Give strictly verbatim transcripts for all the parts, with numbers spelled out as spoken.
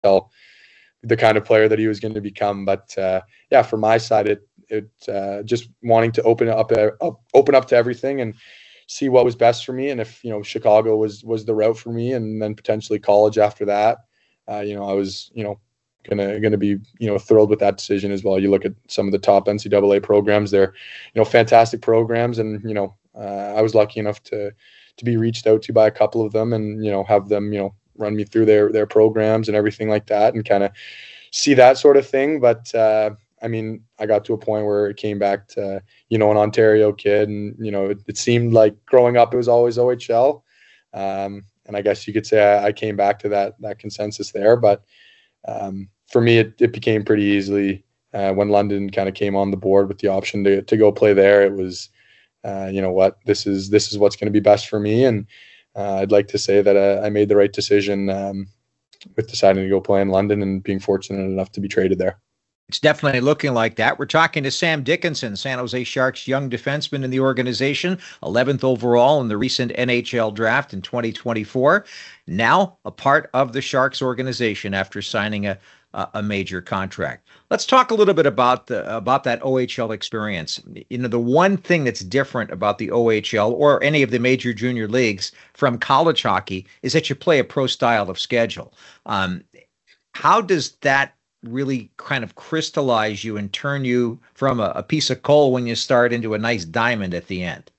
tell the kind of player that he was going to become. But uh, yeah, from my side, it it uh, just wanting to open up, uh, up open up to everything and see what was best for me. And if, you know, Chicago was was the route for me, and then potentially college after that, uh, you know, I was, you know, gonna gonna be, you know, thrilled with that decision as well. You look at some of the top N C double A programs; they're, you know, fantastic programs, and you know, uh, I was lucky enough to to be reached out to by a couple of them, and you know, have them, you know, run me through their their programs and everything like that, and kind of see that sort of thing. But uh, I mean, I got to a point where it came back to, you know, an Ontario kid, and you know, it, it seemed like growing up it was always O H L, um, and I guess you could say I, I came back to that that consensus there. But um, for me, it, it became pretty easily uh, when London kind of came on the board with the option to to go play there. It was, uh, you know what, this is this is what's going to be best for me, and uh, I'd like to say that uh, I made the right decision um, with deciding to go play in London and being fortunate enough to be traded there. It's definitely looking like that. We're talking to Sam Dickinson, San Jose Sharks young defenseman in the organization, eleventh overall in the recent N H L draft in twenty twenty-four. Now a part of the Sharks organization after signing a a major contract. Let's talk a little bit about the about that O H L experience. You know, the one thing that's different about the O H L or any of the major junior leagues from college hockey is that you play a pro style of schedule. Um, how does that really kind of crystallize you and turn you from a, a piece of coal when you start into a nice diamond at the end?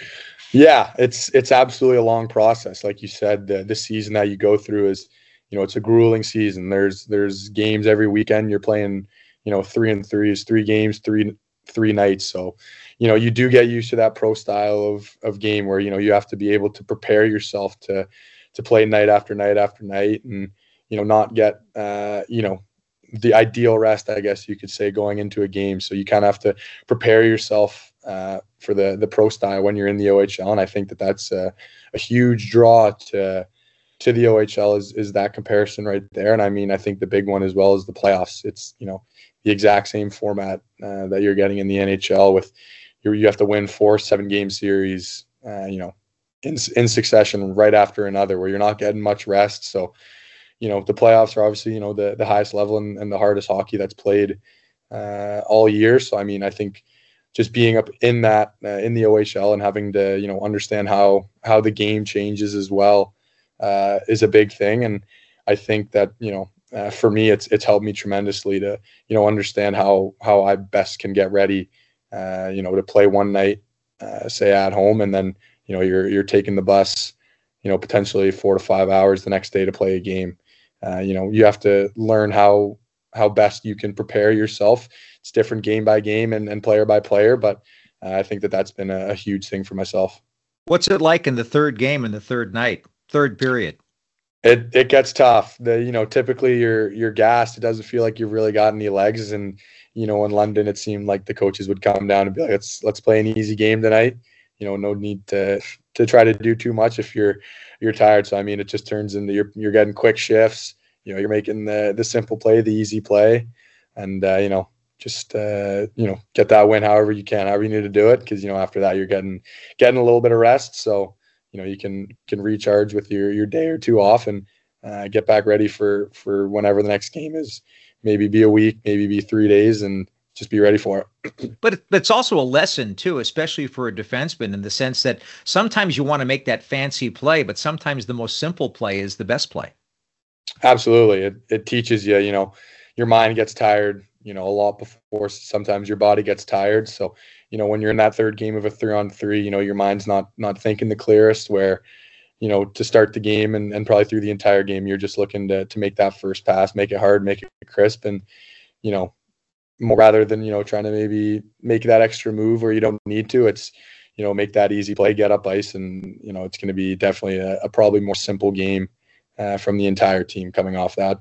Yeah, it's it's absolutely a long process. Like you said, the, the season that you go through is, you know, it's a grueling season. There's there's games every weekend. You're playing, you know, three and three is three games, three three nights. So, you know, you do get used to that pro style of of game where, you know, you have to be able to prepare yourself to to play night after night after night, and, you know, not get uh, you know, the ideal rest, I guess you could say, going into a game. So you kind of have to prepare yourself uh, for the the pro style when you're in the O H L. And I think that that's a, a huge draw to to the O H L is is that comparison right there. And I mean, I think the big one as well is the playoffs. It's, you know, the exact same format uh, that you're getting in the N H L with you you have to win four seven game series, uh, you know, in in succession right after another, where you're not getting much rest. So, you know, the playoffs are obviously, you know, the, the highest level and, and the hardest hockey that's played uh, all year. So, I mean, I think just being up in that, uh, in the O H L and having to, you know, understand how, how the game changes as well uh, is a big thing. And I think that, you know, uh, for me, it's, it's helped me tremendously to, you know, understand how, how I best can get ready, uh, you know, to play one night, uh, say at home, and then, you know, you're, you're taking the bus, you know, potentially four to five hours the next day to play a game. Uh, you know, you have to learn how how best you can prepare yourself. It's different game by game and, and player by player, but uh, I think that that's been a, a huge thing for myself. What's it like in the third game and the third night, third period? It it gets tough. The you know typically you're you're gassed. It doesn't feel like you've really got any legs. And you know, in London, it seemed like the coaches would come down and be like, let's let's play an easy game tonight. You know, no need to to try to do too much if you're you're tired. So I mean, it just turns into you're you're getting quick shifts. You know, you're making the the simple play, the easy play, and uh, you know, just uh, you know, get that win however you can, however you need to do it, because you know after that you're getting getting a little bit of rest, so you know you can can recharge with your your day or two off and uh, get back ready for for whenever the next game is. Maybe be a week, maybe be three days, and just be ready for it. But it's also a lesson too, especially for a defenseman, in the sense that sometimes you want to make that fancy play, but sometimes the most simple play is the best play. Absolutely. It it teaches you, you know, your mind gets tired, you know, a lot before sometimes your body gets tired. So, you know, when you're in that third game of a three on three, you know, your mind's not not thinking the clearest, where, you know, to start the game and, and probably through the entire game, you're just looking to to make that first pass, make it hard, make it crisp. And, you know, more rather than, you know, trying to maybe make that extra move where you don't need to, it's, you know, make that easy play, get up ice. And, you know, it's going to be definitely a, a probably more simple game Uh, from the entire team coming off that.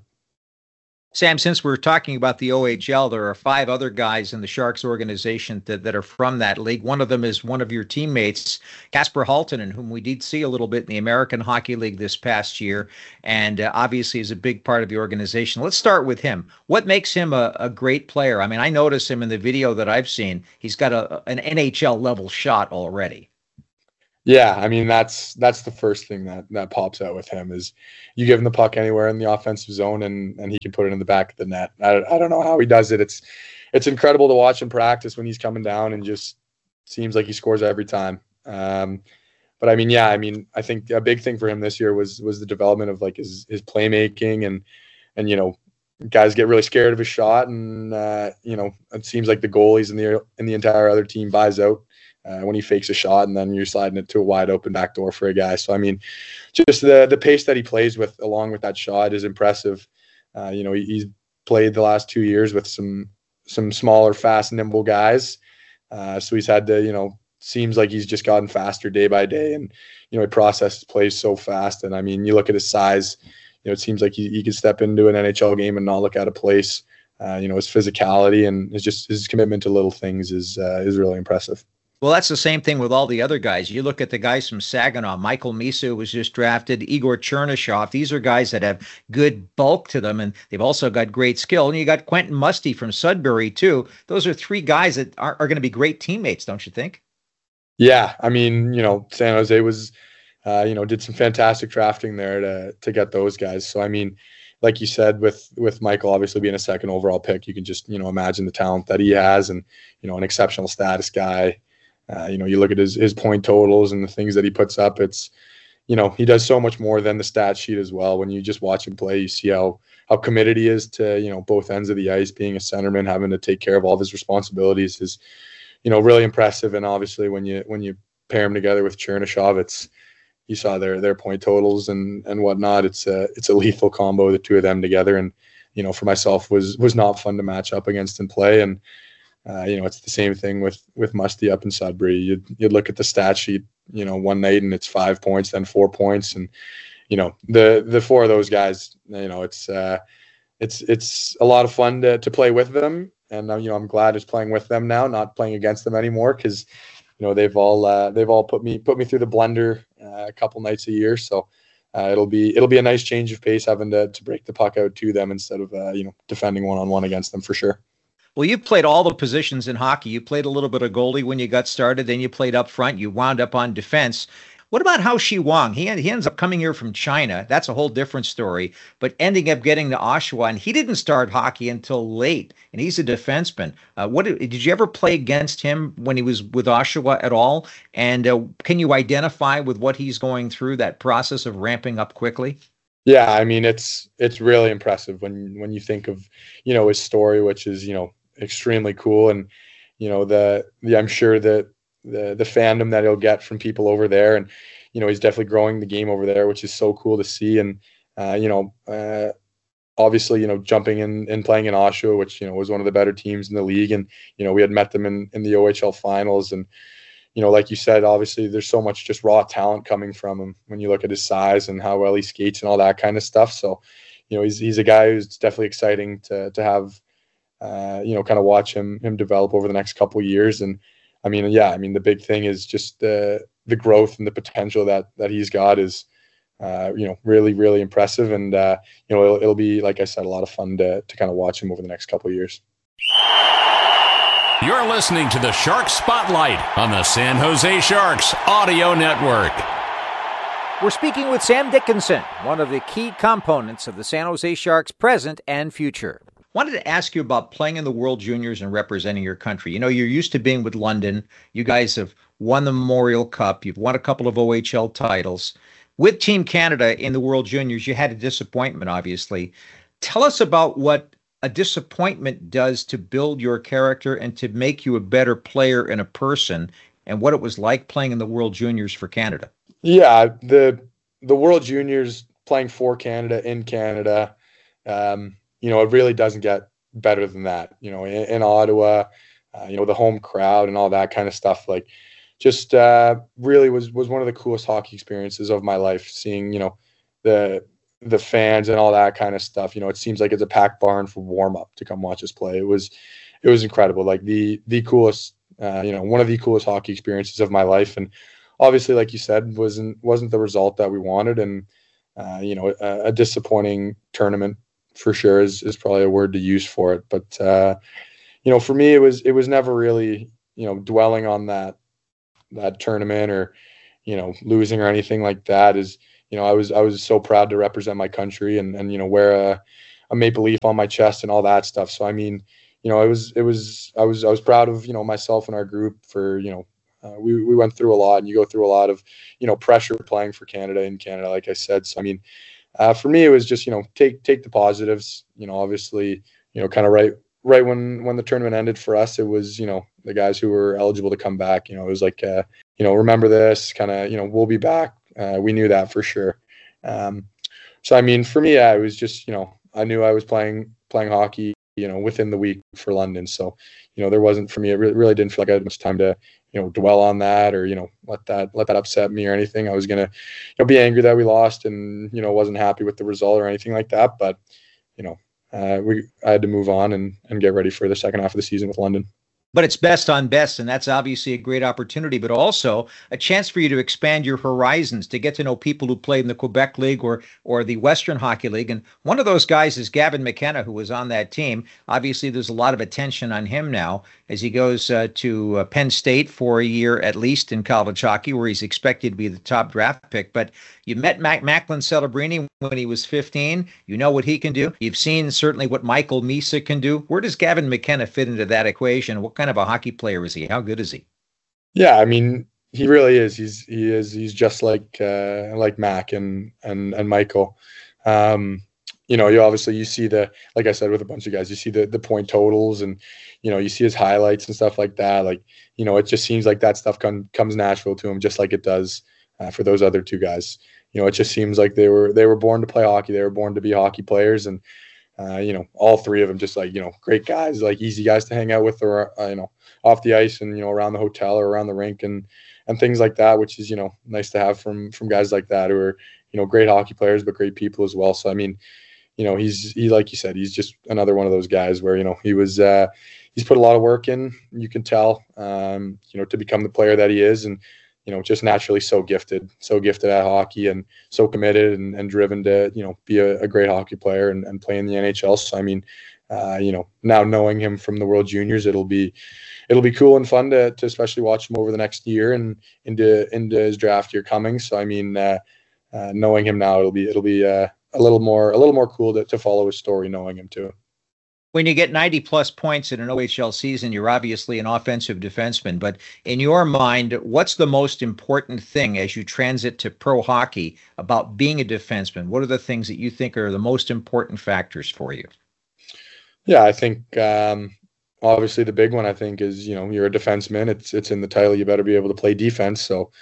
Sam, since we're talking about the O H L, there are five other guys in the Sharks organization that, that are from that league. One of them is one of your teammates, Casper Halttunen, whom we did see a little bit in the American Hockey League this past year, and uh, obviously is a big part of the organization. Let's start with him. What makes him a, a great player? I mean, I notice him in the video that I've seen. He's got a, an N H L level shot already. Yeah, I mean that's that's the first thing that that pops out with him is you give him the puck anywhere in the offensive zone and and he can put it in the back of the net. I, I don't know how he does it. It's it's incredible to watch him practice when he's coming down and just seems like he scores every time. Um, but I mean, yeah, I mean, I think a big thing for him this year was was the development of like his his playmaking and and you know guys get really scared of his shot and uh, you know it seems like the goalies in the in the entire other team buys out uh, when he fakes a shot and then you're sliding it to a wide open back door for a guy. So I mean, just the the pace that he plays with along with that shot is impressive. Uh, you know, he, he's played the last two years with some some smaller, fast, nimble guys. Uh, so he's had to, you know, seems like he's just gotten faster day by day, and you know he processes plays so fast. And I mean, you look at his size. You know, it seems like he, he could step into an N H L game and not look out of place. Uh, you know, his physicality and his just his commitment to little things is uh, is really impressive. Well, that's the same thing with all the other guys. You look at the guys from Saginaw. Michael Misa was just drafted. Igor Chernyshov. These are guys that have good bulk to them, and they've also got great skill. And you got Quentin Musty from Sudbury, too. Those are three guys that are, are going to be great teammates, don't you think? Yeah. I mean, you know, San Jose was, uh, you know, did some fantastic drafting there to to get those guys. So, I mean, like you said, with with Michael obviously being a second overall pick, you can just, you know, imagine the talent that he has and, you know, an exceptional status guy. Uh, you know, you look at his his point totals and the things that he puts up. It's, you know, he does so much more than the stat sheet as well. When you just watch him play, you see how how committed he is to, you know, both ends of the ice. Being a centerman, having to take care of all of his responsibilities is, you know, really impressive. And obviously, when you when you pair him together with Chernyshov, it's you saw their their point totals and and whatnot. It's a it's a lethal combo, the two of them together. And you know, for myself, was was not fun to match up against in play. And Uh, you know, it's the same thing with with Musty up in Sudbury. You'd, you'd look at the stat sheet, you know, one night and it's five points, then four points. And, you know, the the four of those guys, you know, it's uh, it's it's a lot of fun to, to play with them. And, uh, you know, I'm glad it's playing with them now, not playing against them anymore because, you know, they've all uh, they've all put me put me through the blender uh, a couple nights a year. So uh, it'll be it'll be a nice change of pace having to, to break the puck out to them instead of, uh, you know, defending one-on-one against them for sure. Well, you played all the positions in hockey. You played a little bit of goalie when you got started. Then you played up front. You wound up on defense. What about Hao Shi Wang? He, he ends up coming here from China. That's a whole different story. But ending up getting to Oshawa, and he didn't start hockey until late, and he's a defenseman. Uh, what did you ever play against him when he was with Oshawa at all? And uh, can you identify with what he's going through, that process of ramping up quickly? Yeah, I mean, it's it's really impressive when when you think of, you know, his story, which is, you know, extremely cool. And, you know, the, the I'm sure that the the fandom that he'll get from people over there. And, you know, he's definitely growing the game over there, which is so cool to see. And, uh, you know, uh, obviously, you know, jumping in and playing in Oshawa, which, you know, was one of the better teams in the league. And, you know, we had met them in, in the O H L finals. And, you know, like you said, obviously there's so much just raw talent coming from him when you look at his size and how well he skates and all that kind of stuff. So, you know, he's he's a guy who's definitely exciting to to have, uh, you know, kind of watch him him develop over the next couple of years. And I mean, yeah, I mean, the big thing is just the the growth and the potential that that he's got is, uh, you know, really, really impressive. And, uh, you know, it'll, it'll be, like I said, a lot of fun to to kind of watch him over the next couple of years. You're listening to the Shark Spotlight on the San Jose Sharks Audio Network. We're speaking with Sam Dickinson, one of the key components of the San Jose Sharks' present and future. Wanted to ask you about playing in the World Juniors and representing your country. You know, you're used to being with London. You guys have won the Memorial Cup. You've won a couple of O H L titles. With Team Canada in the World Juniors, you had a disappointment, obviously. Tell us about what a disappointment does to build your character and to make you a better player and a person, and what it was like playing in the World Juniors for Canada. Yeah, the the World Juniors, playing for Canada in Canada, um, you know, it really doesn't get better than that. You know, in, in Ottawa, uh, you know, the home crowd and all that kind of stuff. Like, just uh, really was was one of the coolest hockey experiences of my life. Seeing, you know, the the fans and all that kind of stuff. You know, it seems like it's a packed barn for warm up to come watch us play. It was it was incredible. Like the the coolest, uh, you know, one of the coolest hockey experiences of my life. And obviously, like you said, wasn't wasn't the result that we wanted. And uh, you know, a, a disappointing tournament for sure is is probably a word to use for it. But uh, you know, for me, it was it was never really, you know, dwelling on that that tournament or, you know, losing or anything like that. Is, you know, I was I was so proud to represent my country and and you know, wear a, a maple leaf on my chest and all that stuff. So I mean, you know, it was it was I was I was proud of, you know, myself and our group for, you know, uh, we we went through a lot, and you go through a lot of, you know, pressure playing for Canada in Canada, like I said. So I mean, uh, for me, it was just, you know, take take the positives. You know, obviously, you know, kind of right right when when the tournament ended for us, it was, you know, the guys who were eligible to come back. You know, it was like, uh, you know, remember this, kind of, you know, we'll be back. Uh, we knew that for sure. Um, so I mean, for me, yeah, it was just, you know, I knew I was playing playing hockey, you know, within the week for London. So, you know, there wasn't, for me, it really, really didn't feel like I had much time to, you know, dwell on that or, you know, let that let that upset me or anything. I was gonna, you know, be angry that we lost and, you know, wasn't happy with the result or anything like that. But, you know, uh, we I had to move on and and get ready for the second half of the season with London. But it's best on best, and that's obviously a great opportunity, but also a chance for you to expand your horizons, to get to know people who play in the Quebec League or or the Western Hockey League. And one of those guys is Gavin McKenna, who was on that team. Obviously, there's a lot of attention on him now as he goes uh, to uh, Penn State for a year at least in college hockey, where he's expected to be the top draft pick. But you met Mac- Macklin Celebrini when he was fifteen. You know what he can do. You've seen certainly what Michael Misa can do. Where does Gavin McKenna fit into that equation? What kind of a hockey player is he? How good is he? Yeah, I mean, he really is. He's he is he's just like uh, like Mac and and and Michael. Um, you know, you obviously you see the, like I said, with a bunch of guys, you see the the point totals and, you know, you see his highlights and stuff like that. Like, you know, it just seems like that stuff come, comes natural to him, just like it does uh, for those other two guys. You know, it just seems like they were they were born to play hockey. They were born to be hockey players, and uh, you know, all three of them just like, you know, great guys, like easy guys to hang out with, or uh, you know, off the ice and, you know, around the hotel or around the rink and and things like that, which is, you know, nice to have from from guys like that who are, you know, great hockey players but great people as well. So I mean, you know, he's he like you said, he's just another one of those guys where, you know, he was uh, he's put a lot of work in. You can tell, um, you know, to become the player that he is, and, you know, just naturally so gifted, so gifted at hockey and so committed and, and driven to, you know, be a, a great hockey player and, and play in the N H L. So, I mean, uh, you know, now knowing him from the World Juniors, it'll be, it'll be cool and fun to, to especially watch him over the next year and into, into his draft year coming. So, I mean, uh, uh, knowing him now, it'll be, it'll be uh, a little more, a little more cool to, to follow his story, knowing him too. When you get ninety plus points in an O H L season, you're obviously an offensive defenseman. But in your mind, what's the most important thing as you transit to pro hockey about being a defenseman? What are the things that you think are the most important factors for you? Yeah, I think um, obviously the big one, I think, is, you know, you're a defenseman. It's it's in the title. You better be able to play defense. So,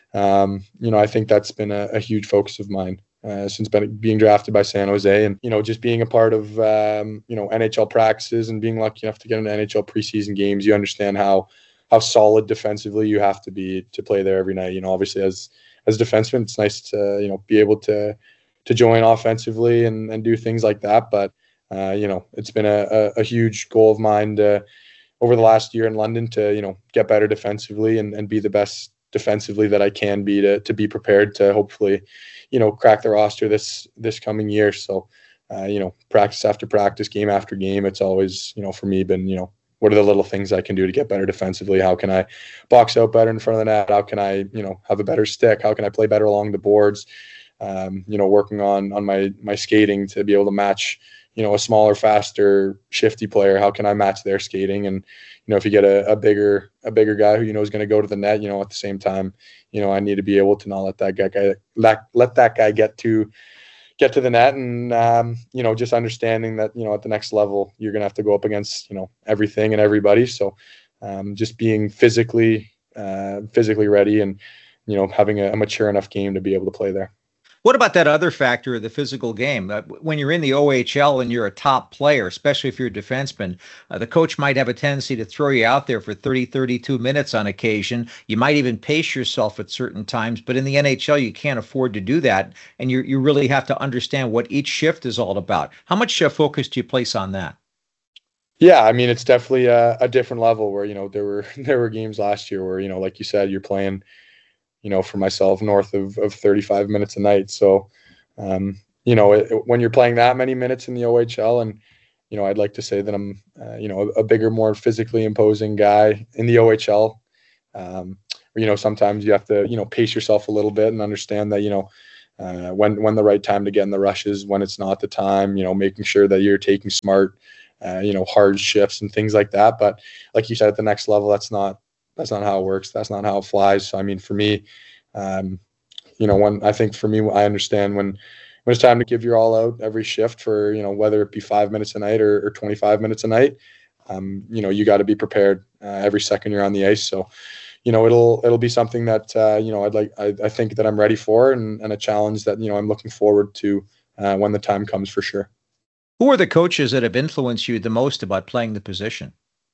um, you know, I think that's been a, a huge focus of mine. Uh, since been, being drafted by San Jose, and, you know, just being a part of, um, you know, N H L practices and being lucky enough to get into N H L preseason games, you understand how how solid defensively you have to be to play there every night. You know, obviously as as a defenseman, it's nice to, you know, be able to to join offensively and, and do things like that. But, uh, you know, it's been a, a, a huge goal of mine to, over the last year in London, to, you know, get better defensively and, and be the best defensively that I can be, to to be prepared to hopefully, you know, crack the roster this this coming year. So, uh, you know, practice after practice, game after game, it's always, you know, for me been, you know, what are the little things I can do to get better defensively? How can I box out better in front of the net? How can I, you know, have a better stick? How can I play better along the boards? Um, you know, working on on my my skating to be able to match, you know, a smaller, faster, shifty player. How can I match their skating? And, you know, if you get a, a bigger a bigger guy who, you know, is going to go to the net, you know, at the same time, you know, I need to be able to not let that guy, guy let, let that guy get to get to the net. And, um, you know, just understanding that, you know, at the next level, you're going to have to go up against, you know, everything and everybody. So um, just being physically, uh, physically ready and, you know, having a, a mature enough game to be able to play there. What about that other factor of the physical game? Uh, when you're in the O H L and you're a top player, especially if you're a defenseman, uh, the coach might have a tendency to throw you out there for thirty, thirty-two minutes on occasion. You might even pace yourself at certain times, but in the N H L, you can't afford to do that. And you you really have to understand what each shift is all about. How much uh, focus do you place on that? Yeah, I mean, it's definitely a, a different level where, you know, there were, there were games last year where, you know, like you said, you're playing, you know, for myself, north of, of thirty-five minutes a night. So, um, you know, it, when you're playing that many minutes in the O H L, and, you know, I'd like to say that I'm, uh, you know, a, a bigger, more physically imposing guy in the O H L. Um, you know, sometimes you have to, you know, pace yourself a little bit and understand that, you know, uh, when, when the right time to get in the rushes, when it's not the time, you know, making sure that you're taking smart, uh, you know, hard shifts and things like that. But like you said, at the next level, that's not, that's not how it works. That's not how it flies. So, I mean, for me, um, you know, when I think for me, I understand when, when it's time to give your all out every shift for, you know, whether it be five minutes a night or, or twenty-five minutes a night, um, you know, you got to be prepared uh, every second you're on the ice. So, you know, it'll, it'll be something that, uh, you know, I'd like, I, I think that I'm ready for, and, and a challenge that, you know, I'm looking forward to uh, when the time comes, for sure. Who are the coaches that have influenced you the most about playing the position?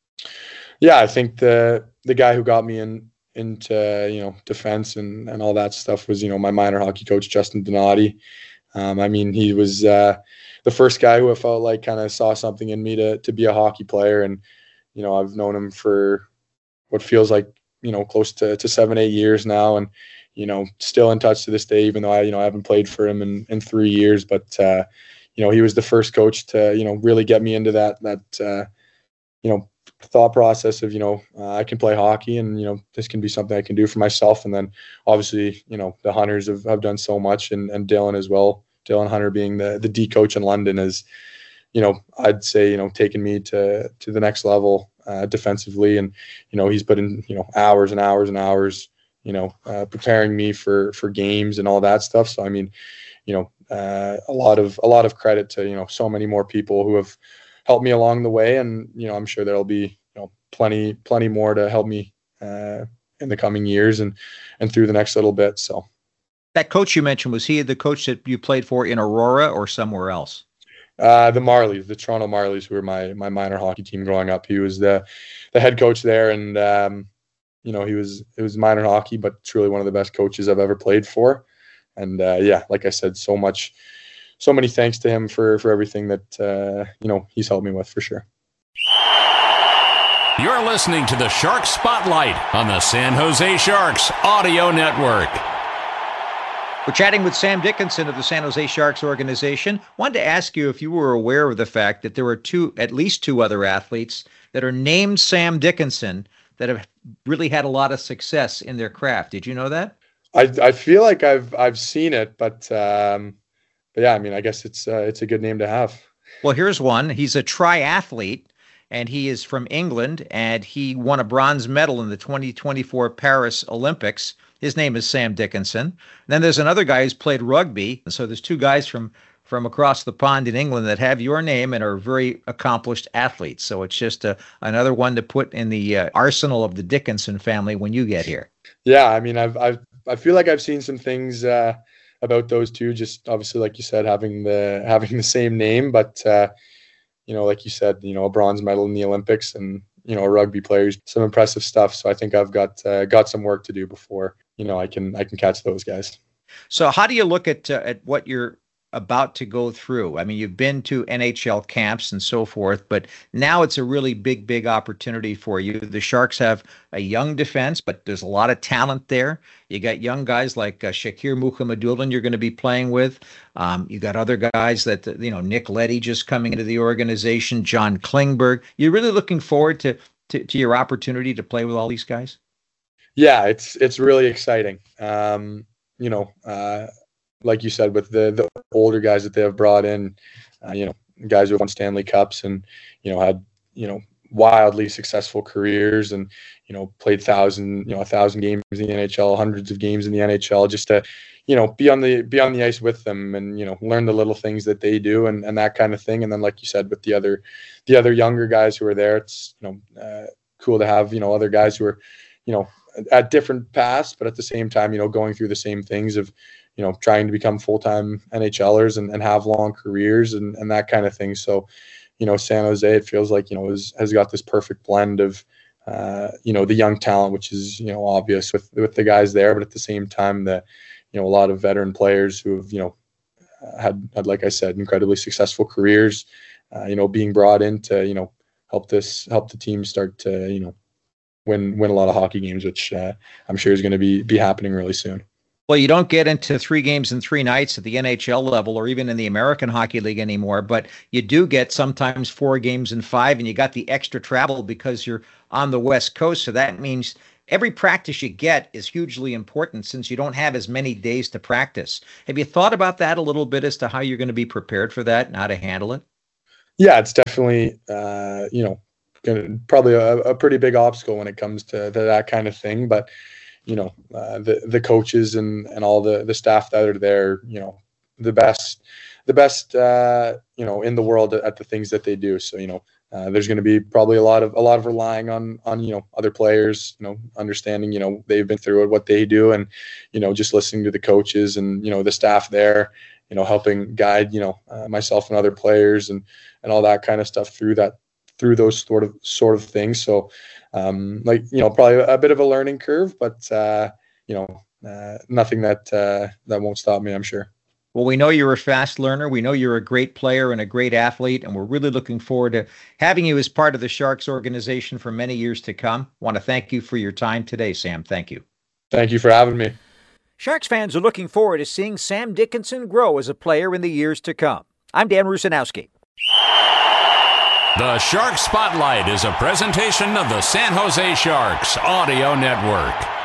Yeah, I think the, the guy who got me in, into, you know, defense and, and all that stuff was, you know, my minor hockey coach, Justin Donati. Um, I mean, he was uh, the first guy who I felt like kind of saw something in me to to be a hockey player. And, you know, I've known him for what feels like, you know, close to, to seven, eight years now. And, you know, still in touch to this day, even though I, you know, I haven't played for him in, in three years. But, uh, you know, he was the first coach to, you know, really get me into that, that uh, you know, thought process of, you know, uh, I can play hockey, and, you know, this can be something I can do for myself. And then obviously, you know, the Hunters have, have done so much, and, and Dylan as well. Dylan Hunter being the, the D coach in London is, you know, I'd say, you know, taken me to, to the next level uh, defensively. And, you know, he's put in, you know, hours and hours and hours, you know, uh, preparing me for, for games and all that stuff. So, I mean, you know, uh, a lot of, a lot of credit to, you know, so many more people who have helped me along the way. And, you know, I'm sure there'll be, you know, plenty, plenty more to help me uh, in the coming years and, and through the next little bit. So. That coach you mentioned, was he the coach that you played for in Aurora or somewhere else? Uh, the Marlies, the Toronto Marlies, who were my my minor hockey team growing up. He was the the head coach there, and um, you know, he was it was minor hockey, but truly one of the best coaches I've ever played for. And uh, yeah, like I said, so much, so many thanks to him for for everything that uh, you know, he's helped me with, for sure. You're listening to the Shark Spotlight on the San Jose Sharks Audio Network. We're chatting with Sam Dickinson of the San Jose Sharks organization. Wanted to ask you if you were aware of the fact that there were two, at least two other athletes that are named Sam Dickinson that have really had a lot of success in their craft. Did you know that? I I feel like I've I've seen it, but um, but yeah, I mean, I guess it's uh, it's a good name to have. Well, here's one. He's a triathlete, and he is from England, and he won a bronze medal in the twenty twenty-four Paris Olympics. His name is Sam Dickinson. And then there's another guy who's played rugby. So there's two guys from, from across the pond in England that have your name and are very accomplished athletes. So it's just a, another one to put in the uh, arsenal of the Dickinson family when you get here. Yeah, I mean, I've, I've I feel like I've seen some things uh, about those two. Just obviously, like you said, having the having the same name, but uh, you know, like you said, you know, a bronze medal in the Olympics, and, you know, a rugby player, some impressive stuff. So I think I've got uh, got some work to do before, you know, I can I can catch those guys. So how do you look at uh, at what you're about to go through? I mean, you've been to N H L camps and so forth, but now it's a really big, big opportunity for you. The Sharks have a young defense, but there's a lot of talent there. You got young guys like uh, Shakir Mukhamadullin you're going to be playing with. Um, you got other guys that, you know, Nick Leddy just coming into the organization, John Klingberg. You're really looking forward to, to, to your opportunity to play with all these guys? Yeah, it's it's really exciting. Um, you know, uh, like you said, with the, the older guys that they have brought in, uh, you know, guys who have won Stanley Cups and, you know, had, you know, wildly successful careers and, you know, played thousand, you know, a thousand games in the N H L, hundreds of games in the N H L, just to, you know, be on the, be on the ice with them and, you know, learn the little things that they do and, and that kind of thing. And then, like you said, with the other, the other younger guys who are there, it's, you know, uh, cool to have, you know, other guys who are, you know, at different paths, but at the same time, you know, going through the same things of, you know, trying to become full-time N H L ers and, and have long careers and, and that kind of thing. So, you know, San Jose, it feels like, you know, is, has got this perfect blend of, uh, you know, the young talent, which is, you know, obvious with, with the guys there, but at the same time, the, you know, a lot of veteran players who have, you know, had, had, like I said, incredibly successful careers, uh, you know, being brought in to, you know, help this, help the team start to, you know, win, win a lot of hockey games, which uh, I'm sure is going to be, be happening really soon. Well, you don't get into three games in three nights at the N H L level or even in the American Hockey League anymore, but you do get sometimes four games in five, and you got the extra travel because you're on the West Coast. So that means every practice you get is hugely important since you don't have as many days to practice. Have you thought about that a little bit as to how you're going to be prepared for that and how to handle it? Yeah, it's definitely, uh, you know, gonna, probably a, a pretty big obstacle when it comes to, to that kind of thing. But, you know, uh, the the coaches and, and all the, the staff that are there, you know, the best, the best, uh, you know, in the world at the things that they do. So, you know, uh, there's going to be probably a lot of a lot of relying on on you know other players, you know, understanding, you know, they've been through it, what they do, and you know, just listening to the coaches and you know the staff there, you know, helping guide, you know, uh, myself and other players and and all that kind of stuff through that through those sort of sort of things. So, um, like you know, probably a bit of a learning curve, but uh, you know, uh, nothing that uh, that won't stop me, I'm sure. Well, we know you're a fast learner. We know you're a great player and a great athlete, and we're really looking forward to having you as part of the Sharks organization for many years to come. I want to thank you for your time today, Sam. Thank you. Thank you for having me. Sharks fans are looking forward to seeing Sam Dickinson grow as a player in the years to come. I'm Dan Rusanowski. The Shark Spotlight is a presentation of the San Jose Sharks Audio Network.